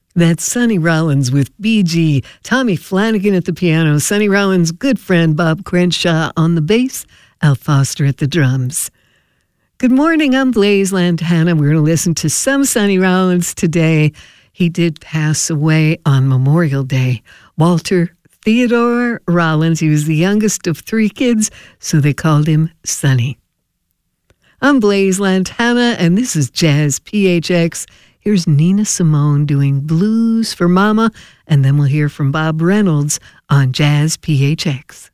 That's Sonny Rollins with BG, Tommy Flanagan at the piano, Sonny Rollins' good friend Bob Crenshaw on the bass, Al Foster at the drums. Good morning, I'm Blaise Lantana. We're going to listen to some Sonny Rollins today. He did pass away on Memorial Day. Walter Theodore Rollins, he was the youngest of three kids, so they called him Sonny. I'm Blaise Lantana, and this is Jazz PHX. Here's Nina Simone doing Blues for Mama, and then we'll hear from Bob Reynolds on Jazz PHX.